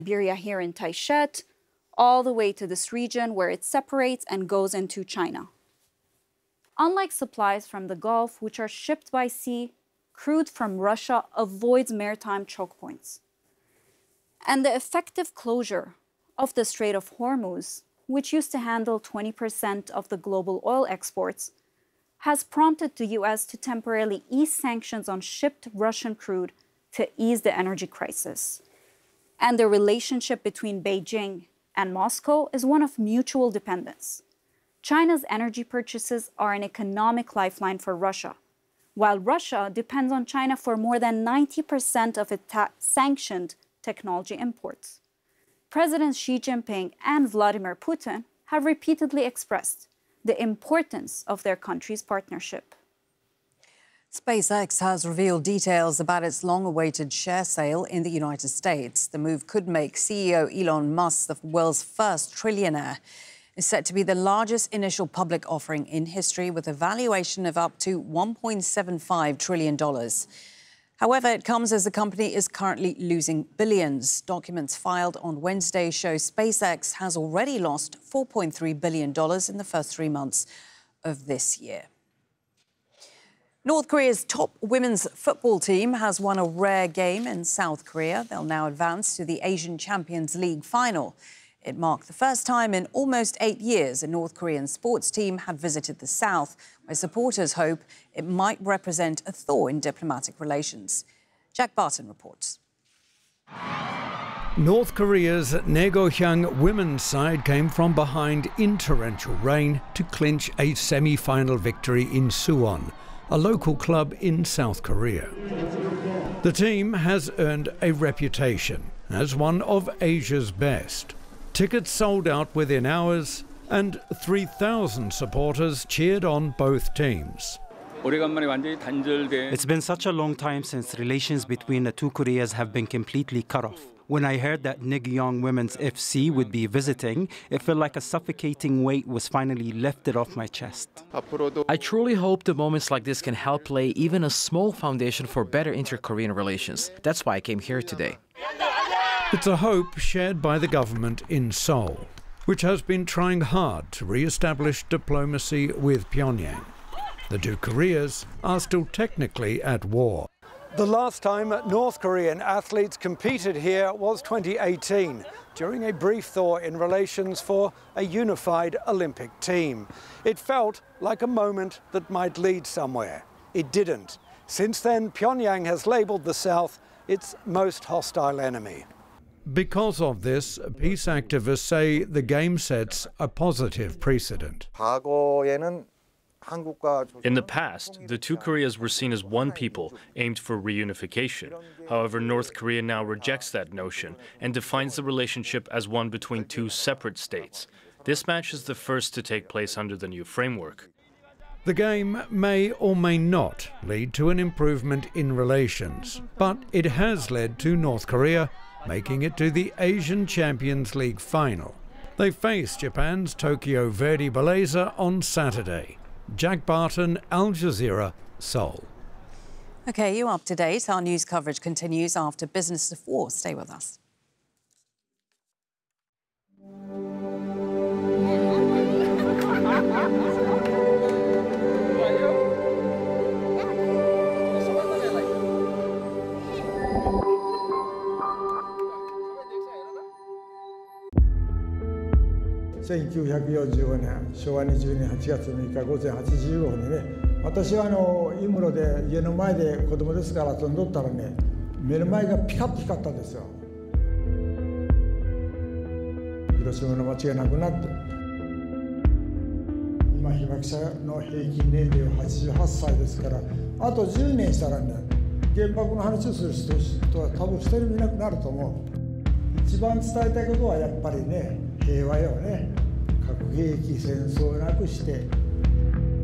Siberia here in Taishet, all the way to this region where it separates and goes into China. Unlike supplies from the Gulf, which are shipped by sea, crude from Russia avoids maritime choke points. And the effective closure of the Strait of Hormuz, which used to handle 20% of the global oil exports, has prompted the US to temporarily ease sanctions on shipped Russian crude to ease the energy crisis. And the relationship between Beijing and Moscow is one of mutual dependence. China's energy purchases are an economic lifeline for Russia, while Russia depends on China for more than 90% of its sanctioned technology imports. Presidents Xi Jinping and Vladimir Putin have repeatedly expressed the importance of their country's partnership. SpaceX has revealed details about its long-awaited share sale in the United States. The move could make CEO Elon Musk the world's first trillionaire. It's set to be the largest initial public offering in history, with a valuation of up to $1.75 trillion. However, it comes as the company is currently losing billions. Documents filed on Wednesday show SpaceX has already lost $4.3 billion in the first 3 months of this year. North Korea's top women's football team has won a rare game in South Korea. They'll now advance to the Asian Champions League final. It marked the first time in almost 8 years a North Korean sports team had visited the South, where supporters hope it might represent a thaw in diplomatic relations. Jack Barton reports. North Korea's Naegohyang women's side came from behind in torrential rain to clinch a semi-final victory in Suwon, a local club in South Korea. The team has earned a reputation as one of Asia's best. Tickets sold out within hours, and 3,000 supporters cheered on both teams. It's been such a long time since relations between the two Koreas have been completely cut off. When I heard that Naegohyang Women's FC would be visiting, it felt like a suffocating weight was finally lifted off my chest. I truly hope that moments like this can help lay even a small foundation for better inter-Korean relations. That's why I came here today. It's a hope shared by the government in Seoul, which has been trying hard to re-establish diplomacy with Pyongyang. The two Koreas are still technically at war. The last time North Korean athletes competed here was 2018, during a brief thaw in relations for a unified Olympic team. It felt like a moment that might lead somewhere. It didn't. Since then, Pyongyang has labelled the South its most hostile enemy. Because of this, peace activists say the game sets a positive precedent. In the past, the two Koreas were seen as one people, aimed for reunification. However, North Korea now rejects that notion and defines the relationship as one between two separate states. This match is the first to take place under the new framework. The game may or may not lead to an improvement in relations, but it has led to North Korea making it to the Asian Champions League final. They face Japan's Tokyo Verdy Belleza on Saturday. Jack Barton, Al Jazeera, Seoul. OK, you up to date. Our news coverage continues after Business of War. Stay with us. (1945年昭和20年8月6日午前8時15分にね、私は井室で家の前で子供ですから遊んどったらね、目の前がピカッと光ったんですよ。広島の街がなくなって、今被爆者の平均年齢は88歳ですから、あと10年したらね、原爆の話をする人は多分一人もいなくなると思う。一番伝えたいことはやっぱりね、平和よね。核兵器戦争をなくして